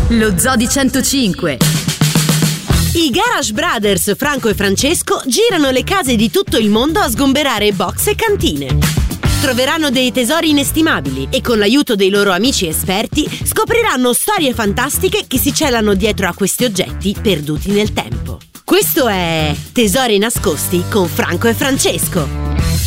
Lo Zoo di 105. I Garage Brothers Franco e Francesco girano le case di tutto il mondo a sgomberare box e cantine. Troveranno dei tesori inestimabili e con l'aiuto dei loro amici esperti scopriranno storie fantastiche che si celano dietro a questi oggetti perduti nel tempo. Questo è Tesori nascosti con Franco e Francesco.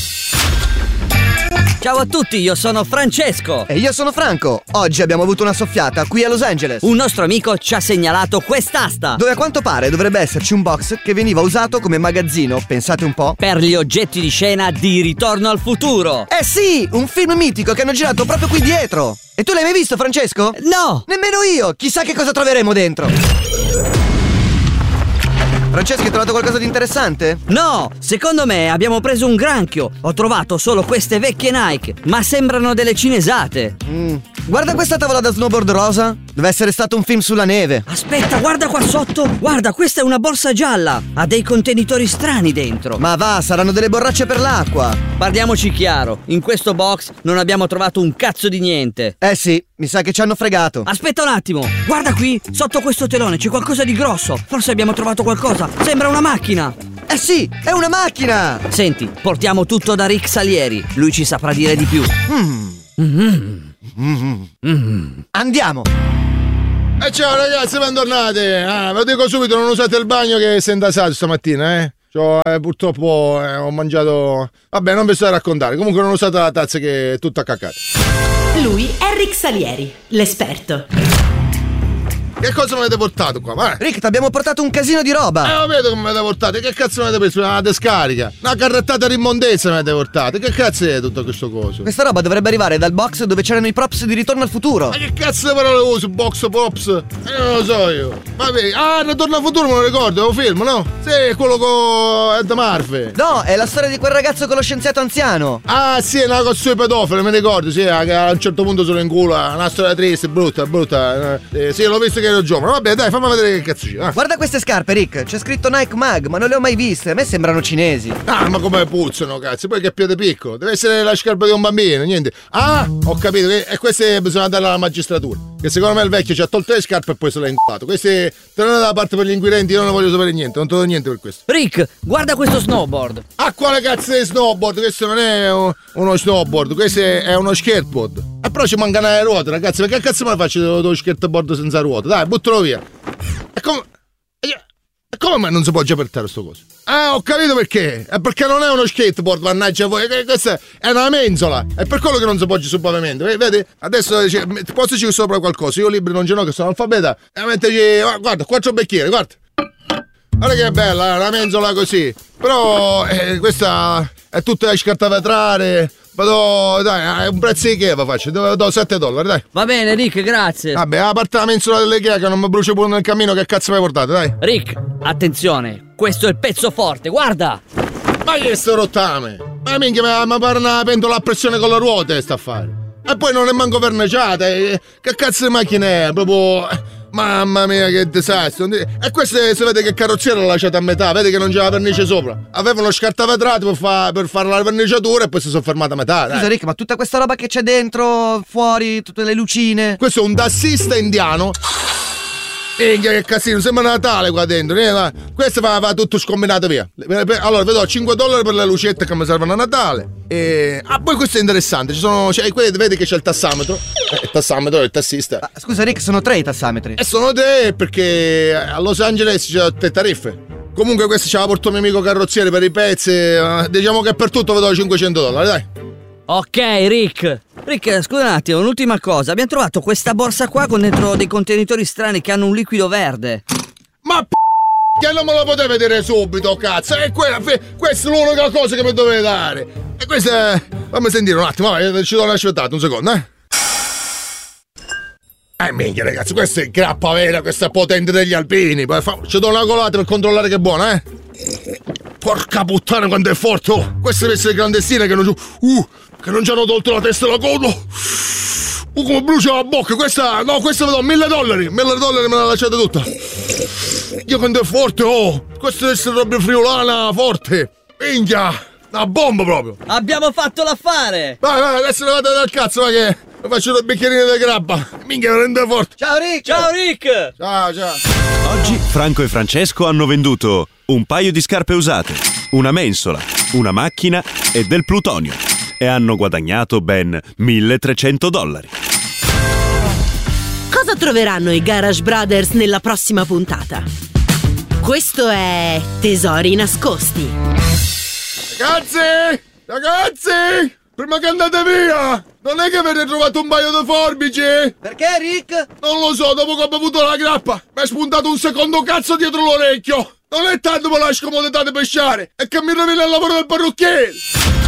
Ciao a tutti, io sono Francesco. E io sono Franco. Oggi abbiamo avuto una soffiata qui a Los Angeles. Un nostro amico ci ha segnalato quest'asta, dove a quanto pare dovrebbe esserci un box che veniva usato come magazzino, pensate un po', per gli oggetti di scena di Ritorno al futuro. Eh sì, un film mitico che hanno girato proprio qui dietro. E tu l'hai mai visto, Francesco? No! Nemmeno io, chissà che cosa troveremo dentro. Francesco, hai trovato qualcosa di interessante? No, secondo me abbiamo preso un granchio. Ho trovato solo queste vecchie Nike, ma sembrano delle cinesate. Guarda questa tavola da snowboard rosa. Deve essere stato un film sulla neve. Aspetta, guarda qua sotto. Guarda, questa è una borsa gialla. Ha dei contenitori strani dentro. Ma va, saranno delle borracce per l'acqua. Parliamoci chiaro, in questo box non abbiamo trovato un cazzo di niente. Eh sì, mi sa che ci hanno fregato. Aspetta un attimo, guarda qui, sotto questo telone c'è qualcosa di grosso. Forse abbiamo trovato qualcosa, sembra una macchina. Eh sì, è una macchina. Senti, portiamo tutto da Rick Salieri, lui ci saprà dire di più. Andiamo. E ciao ragazzi, bentornati. Ve lo dico subito, non usate il bagno che si è intasato stamattina, purtroppo ho mangiato. Vabbè, non vi sto a raccontare. Comunque non usate la tazza che è tutta cacata. Lui è Rick Salieri, l'esperto. Che cosa mi avete portato qua? Ma? Rick, ti abbiamo portato un casino di roba. Lo vedo come mi avete portato. Che cazzo mi avete preso? Una descarica? Una carrettata di immondezza mi avete portato. Che cazzo è tutto questo coso? Questa roba dovrebbe arrivare dal box dove c'erano i props di Ritorno al futuro. Ma che cazzo di parole uso? Box props? Non lo so io. Vabbè. Ritorno al futuro me lo ricordo, è un film, no? Sì, quello con Ed Murphy. No, è la storia di quel ragazzo con lo scienziato anziano. Ah sì, è una cosa sui pedofili, mi ricordo, sì, che a un certo punto sono in culo. Una storia triste, brutta. Sì, l'ho visto che ero giovane. Vabbè, dai, fammi vedere che cazzo c'è. Guarda queste scarpe, Rick. C'è scritto Nike Mag, ma non le ho mai viste. A me sembrano cinesi. Ma come puzzano, cazzo? Poi che piede piccolo. Deve essere la scarpa di un bambino, niente. Ho capito. E queste bisogna darle alla magistratura. Che secondo me il vecchio ci ha tolto le scarpe e poi se l'ha inculato. Queste tenere da parte per gli inquirenti, io non ne voglio sapere niente. Non te do niente per questo. Rick, guarda questo snowboard. Quale cazzo di snowboard? Questo non è uno snowboard, questo è uno skateboard. E però ci mancano le ruote, ragazzi. Perché cazzo me la faccio dello skateboard senza ruote? Dai, buttalo via. E come mai non si può già apertare sto coso? Ho capito perché. È perché non è uno skateboard, mannaggia voi. Questa è una mensola. È per quello che non si poggia sul pavimento. Vedi? Adesso posso ci sopra qualcosa. Io libri non ce l'ho, che sono alfabeta. E metterci. Guarda, 4 bicchieri, guarda. Guarda che bella, una mensola così. Però questa è tutta da scartavetrare. Vado, dai, è un prezzo di Ikea faccio, do $7, dai. Va bene, Rick, grazie. Vabbè, a parte la mensola dell'Ikea che non mi brucio pure nel cammino, che cazzo mi hai portato, dai. Rick, attenzione, questo è il pezzo forte, guarda. Ma che sto rottame? Ma minchia, mi pare una pentola a pressione con le ruote sta a fare. E poi non è manco verniciata, che cazzo di macchina è, proprio. Mamma mia, che disastro. E questo si vede che carrozziera l'ha lasciata a metà, vedi che non c'è la vernice sopra. Avevano scartavetrato per fare la verniciatura e poi si sono fermata a metà. Scusa Rick, ma tutta questa roba che c'è dentro, fuori, tutte le lucine. Questo è un tassista indiano. Che casino, sembra Natale qua dentro. Questo va tutto scombinato via. Allora, vedo $5 per le lucette che mi servono a Natale. Poi questo è interessante. Vedi che c'è il tassametro. Il tassametro del tassista. Scusa Rick, sono 3 i tassametri. E sono 3 perché a Los Angeles c'è 3 tariffe. Comunque questo ce la porto mio amico carrozziere per i pezzi. Diciamo che per tutto vedo $500, dai. Ok, Rick, scusa un attimo, un'ultima cosa. Abbiamo trovato questa borsa qua con dentro dei contenitori strani che hanno un liquido verde. Ma che non me lo potevi dire subito, cazzo. Questa è l'unica cosa che mi dovete dare. E questa è. Fammi sentire un attimo, ci do una aspettata, un secondo, minchia ragazzi, questa è grappa vera, questa è potente degli alpini. Ci do una colata per controllare che è buona, Porca puttana quanto è forte, Queste deve essere clandestine che non ci hanno tolto la testa e la coda. Come brucia la bocca, questa vi do $1.000. $1.000 me l'ha lasciata tutta. Dio quanto è forte, Questa deve essere roba friulana forte. Minchia. Una bomba proprio. Abbiamo fatto l'affare! Vai, adesso levate dal cazzo, va che mi faccio due bicchierini di grappa. Minchia, mi rende forte. Ciao Rick! Ciao Rick! Ciao. Oggi Franco e Francesco hanno venduto un paio di scarpe usate, una mensola, una macchina e del plutonio e hanno guadagnato ben $1.300. Cosa troveranno i Garage Brothers nella prossima puntata? Questo è Tesori nascosti. Ragazzi, prima che andate via, non è che avete trovato un paio di forbici? Perché Rick? Non lo so, dopo che ho bevuto la grappa mi è spuntato un secondo cazzo dietro l'orecchio. Non è tanto per la scomodità di pesciare, è che mi rovina il lavoro del parrucchiere.